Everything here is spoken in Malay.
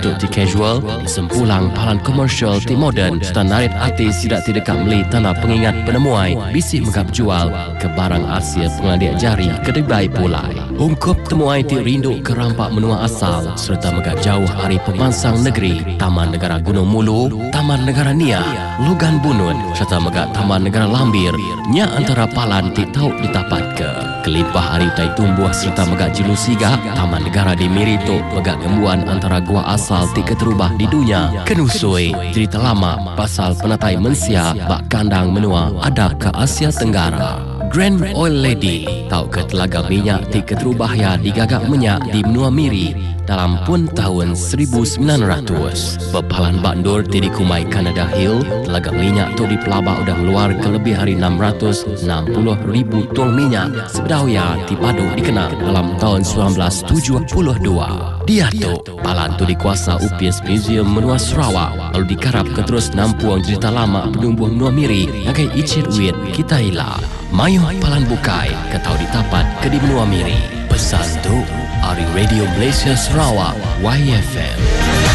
tuk ti casual, sempulang palan komersial ti modern, standarit artis tidak dekat meli tanah pengingat penemuai, bisi megap jual ke barang Asia pengadiak jari kedai pulai. Ungkup temuai ti rindu ke rampak menua asal serta megap jauh hari pemansang negeri, Taman Negara Gunung Mulu, Taman Negara Nia, Logan Bunun serta megap Taman Negara Lambir, nya antara palan ti tau ditapat ke. Kelimpah hari tai tumbuh serta megak jilu siga, Taman Negara di Mirito megak gembuan antara gua asal ti keterubah di dunia. Kenusui cerita lama pasal penatai mensia bak kandang menua ada ke Asia Tenggara. Grand Oil Lady tau ke telaga minyak ti keterubah ya digagak minyak di benua Miri dalam pun tahun 1900. Bepalan bandur ti dikumai Canada Hill, telaga minyak tu di pelabak udah luar ke lebih hari 660,000 tong minyak sebedaya ti padu dikenal dalam tahun 1972. Dia tu palan tu dikuasa UPS Museum Menua Sarawak, lalu dikarap ke terus nampuang cerita lama penumbuh Menua Miri ngagai icit wit kita ila. Mayuh palan bukai ketau ditapat ke di Menua Miri. Pesan tu Ari Radio Malaysia Sarawak YFM.